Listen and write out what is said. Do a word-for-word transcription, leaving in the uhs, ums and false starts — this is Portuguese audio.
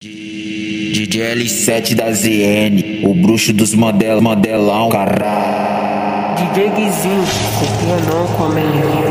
D J L sete da Z N, o bruxo dos model, modelão, caralho. D J Guizinho, o pianão com a